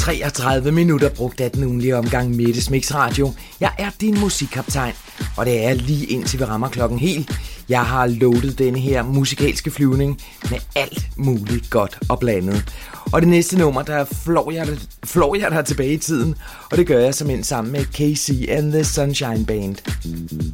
33 minutter brugt af den ugenlige omgang Mettes Mix Radio. Jeg er din musikkaptajn, og det er lige indtil vi rammer klokken helt. Jeg har loadet denne her musikalske flyvning med alt muligt godt og blandet. Og det næste nummer, der flår jeg der tilbage i tiden, og det gør jeg som en sammen med KC and the Sunshine Band.